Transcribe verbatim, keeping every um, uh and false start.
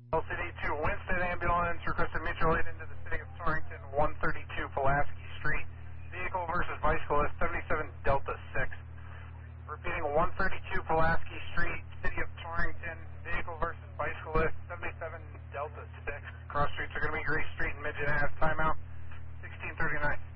L C D two, Winston ambulance requested mutual aid into the city of Torrington, one thirty-two Pulaski Street. Vehicle versus bicyclist, seventy-seven Delta six. Repeating, one thirty-two Pulaski Street, city of Torrington. Vehicle versus bicyclist, seventy-seven Delta six. Cross streets are going to be Grace Street and Midget Ave. Timeout, sixteen thirty-nine.